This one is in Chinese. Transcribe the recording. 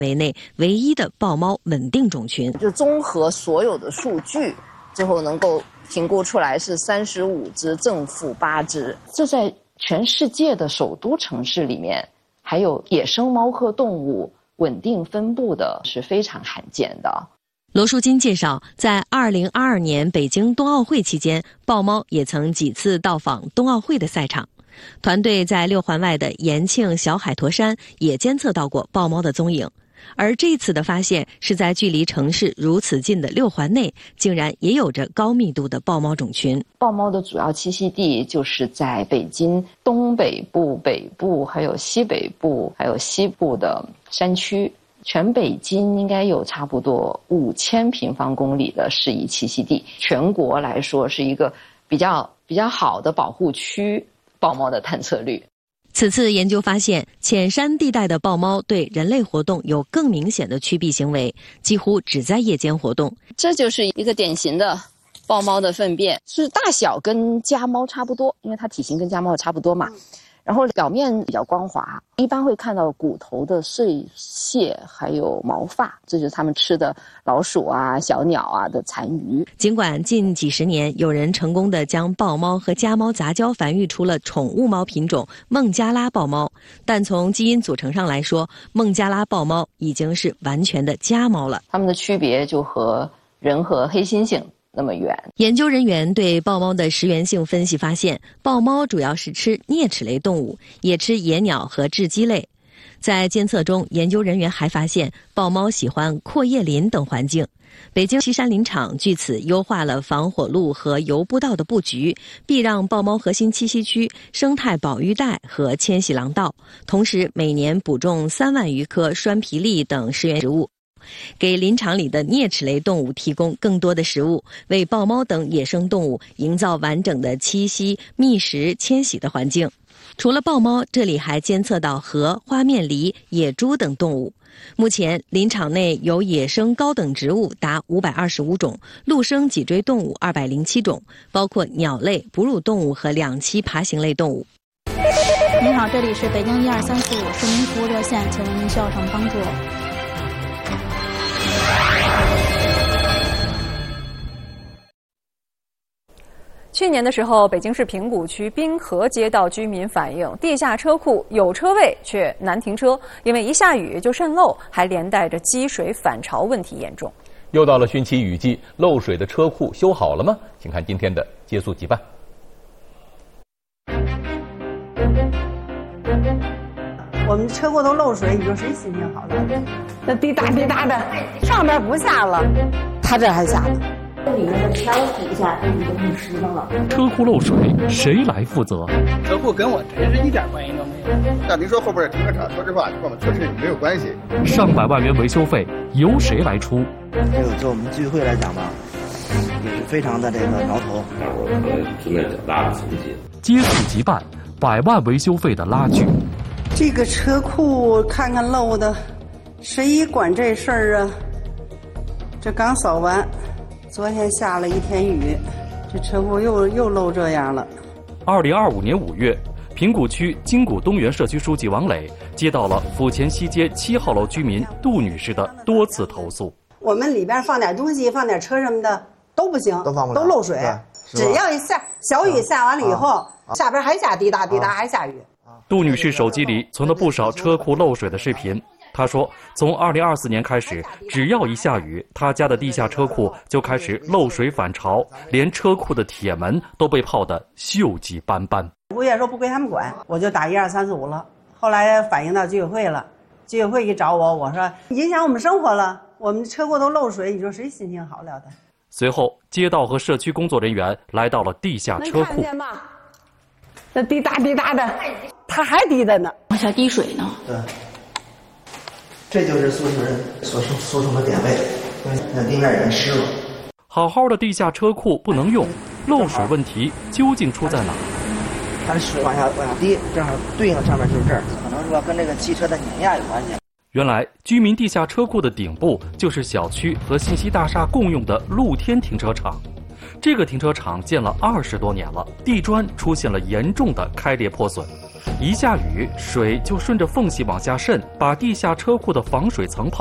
围内唯一的豹猫稳定种群。 就综合所有的数据，最后能够评估出来是35只，正负8只。这在全世界的首都城市里面，还有野生猫科动物稳定分布的是非常罕见的。 罗淑金介绍，在2022年北京冬奥会期间，豹猫也曾几次到访冬奥会的赛场。团队在6环外的延庆小海坨山也监测到过豹猫的踪影，而这次的发现是在距离城市如此近的6环内，竟然也有着高密度的豹猫种群。 豹猫的主要栖息地就是在北京东北部、北部，还有西北部，还有西部的山区。全北京应该有差不多5000平方公里的适宜栖息地，全国来说是一个比较好的保护区，豹猫的探测率。 此次研究发现，浅山地带的豹猫对人类活动有更明显的趋避行为，几乎只在夜间活动。 这就是一个典型的豹猫的粪便，是大小跟家猫差不多，因为它体型跟家猫差不多嘛。然后表面比较光滑，一般会看到骨头的碎屑，还有毛发，这就是它们吃的老鼠啊、小鸟啊的残余。 尽管近几十年有人成功的将豹猫和家猫杂交繁育出了宠物猫品种孟加拉豹猫，但从基因组成上来说，孟加拉豹猫已经是完全的家猫了。 它们的区别就和人和黑猩猩那么远。 研究人员对豹猫的食源性分析发现，豹猫主要是吃啮齿类动物，也吃野鸟和雉鸡类。在监测中，研究人员还发现豹猫喜欢阔叶林等环境。北京西山林场据此优化了防火路和游步道的布局，避让豹猫核心栖息区、生态保育带和迁徙廊道，同时每年补种3万余棵栓皮栎等食源植物，给林场里的啮齿类动物提供更多的食物，为豹猫等野生动物营造完整的栖息、觅食、迁徙的环境。除了豹猫，这里还监测到河、花面狸、野猪等动物。目前林场内有野生高等植物达525种，陆生脊椎动物207种，包括鸟类、哺乳动物和2栖爬行类动物。 您好，这里是北京12345市民服务热线，请问您需要什么帮助？ 去年的时候，北京市平谷区滨河街道居民反映，地下车库有车位却难停车，因为一下雨就渗漏，还连带着积水反潮问题严重。 又到了汛期雨季，漏水的车库修好了吗？请看今天的接速即办。 我们车库都漏水，你说谁心情好了？那滴答滴答的，上边不下了，他这还下呢。 这里面的墙底下都已经弄湿了。 车库漏水，谁来负责？ 车库跟我真是一点关系都没有。那您说后边停车场，说实话，跟我们确实没有关系。 上百万元维修费由谁来出？ 这个对我们居委会来讲吧，也是非常的这个挠头。 我可能存在较大的层级。 接速即办，100万维修费的拉锯。 这个车库看看漏的，谁管这事儿啊？这刚扫完。昨天下了1天雨，这车库又漏这样了。 2025年5月，平谷区金谷东园社区书记王磊接到了府前西街7号楼居民杜女士的多次投诉。 我们里边放点东西，放点车什么的都不行，都放不了，都漏水。只要一小雨下完了以后，下边还下滴答滴答，还下雨。 杜女士手机里存了不少车库漏水的视频。她说，从2024年开始，只要一下雨，她家的地下车库就开始漏水反潮，连车库的铁门都被泡得锈迹斑斑。 物业说不归他们管，我就打12345了。后来反映到居委会了，居委会一找我，我说影响我们生活了，我们车库都漏水，你说谁心情好了的？ 随后，街道和社区工作人员来到了地下车库。能看见吗？ 那滴答滴答的，它还滴的呢， 往下滴水呢。 对。这就是诉求人诉讼的点位，那地面也湿了。 好好的地下车库不能用，漏水问题究竟出在哪？ 它的水往下滴，正好对应的上面就是这儿，可能说跟这个汽车的碾压有关系。 原来居民地下车库的顶部就是小区和信息大厦共用的露天停车场。这个停车场建了20多年了，地砖出现了严重的开裂破损。 一下雨，水就顺着缝隙往下渗，把地下车库的防水层